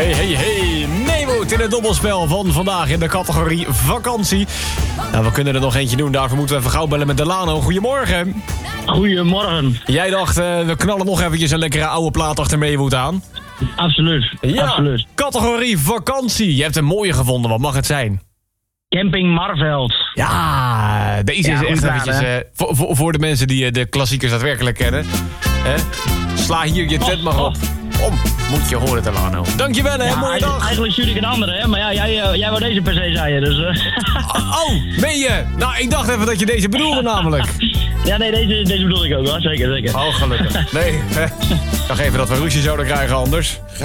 Hey. Meemoed in het dobbelspel van vandaag in de categorie vakantie. Nou, we kunnen er nog eentje doen. Daarvoor moeten we even gauw bellen met Delano. Goedemorgen. Goedemorgen. Jij dacht, we knallen nog eventjes een lekkere oude plaat achter Meemoed aan. Absoluut. Ja, Absoluut. Categorie vakantie. Je hebt een mooie gevonden. Wat mag het zijn? Camping Marveld. Ja, deze is echt eventjes voor de mensen die de klassiekers daadwerkelijk kennen. Sla hier je tent maar op. Moet je horen, Delano. Dankjewel, hè. Mooie dag. Eigenlijk stuurde ik een andere, hè. Maar ja, jij wou deze per se, zei je. Dus, Oh, ben je? Nou, ik dacht even dat je deze bedoelde namelijk. Ja, nee, deze bedoel ik ook, hoor. Zeker. Oh, gelukkig. Nee, nog even dat we ruzie zouden krijgen anders.